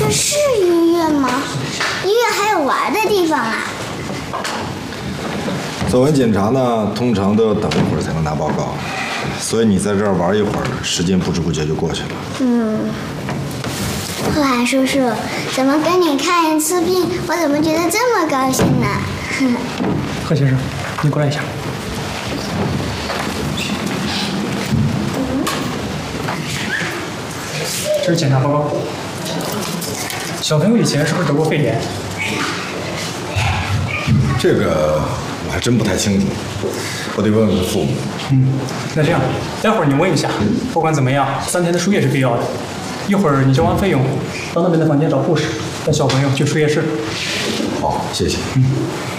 这是医院吗？医院还有玩的地方啊！ 做完检查呢，通常都要等一会儿才能拿报告，所以你在这儿玩一会儿，时间不知不觉就过去了。 贺海叔叔，怎么跟你看一次病，我怎么觉得这么高兴呢？ 贺先生，你过来一下。这是检查报告。小朋友以前是不是得过肺炎？ 这个我还真不太清楚，我得问问父母。 那这样，待会儿你问一下。不管怎么样，3天的输液是必要的。一会儿你交完费用，到那边的房间找护士，带小朋友去输液室。 好，谢谢。